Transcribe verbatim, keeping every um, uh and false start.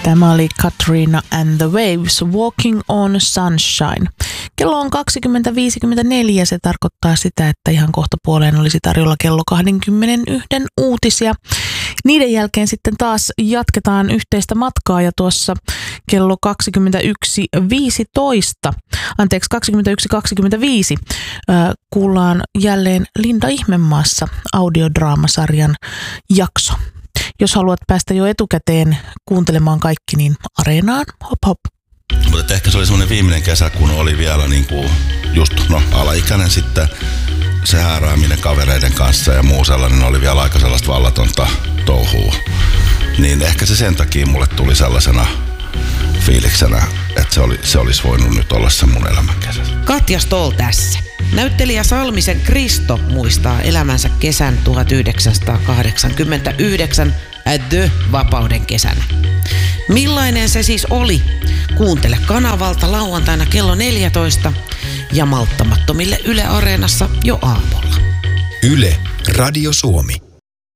Tämä oli Katrina and the Waves, Walking on Sunshine. Kello on kaksikymmentä viisikymmentäneljä, se tarkoittaa sitä, että ihan kohta puoleen olisi tarjolla kello kaksikymmentäyksi uutisia. Niiden jälkeen sitten taas jatketaan yhteistä matkaa ja tuossa kello kaksikymmentäyksi viisitoista, anteeksi kaksikymmentäyksi kaksikymmentäviisi, äh, kuullaan jälleen Linda Ihmemaassa audiodraamasarjan jakso. Jos haluat päästä jo etukäteen kuuntelemaan kaikki, niin Areenaan, hop hop. Mutta ehkä se oli semmoinen viimeinen kesä, kun oli vielä niin kuin just no, alaikäinen sitten se häärääminen kavereiden kanssa ja muu sellainen oli vielä aika sellaista vallatonta touhua. Niin ehkä se sen takia mulle tuli sellaisena fiiliksenä, että se, oli, se olisi voinut nyt olla se mun elämän kesä. Katja Stoll tässä. Näyttelijä Salmisen Kristo muistaa elämänsä kesän tuhatyhdeksänsataakahdeksankymmentäyhdeksän The Vapauden kesänä. Millainen se siis oli? Kuuntele kanavalta lauantaina kello neljätoista ja malttamattomille Yle Areenassa jo aamulla. Yle, Radio Suomi.